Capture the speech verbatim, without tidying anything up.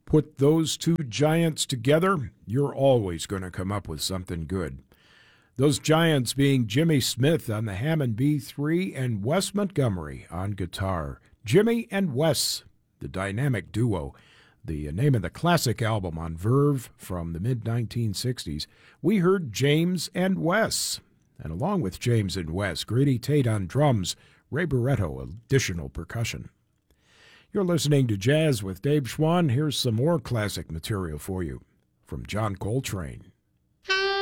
Put those two giants together, you're always going to come up with something good. Those giants being Jimmy Smith on the Hammond B three and Wes Montgomery on guitar. Jimmy and Wes, the dynamic duo, the name of the classic album on Verve from the mid nineteen sixties. We heard James and Wes. And along with James and Wes, Grady Tate on drums, Ray Barretto, additional percussion. You're listening to Jazz with Dave Schwann. Here's some more classic material for you from John Coltrane.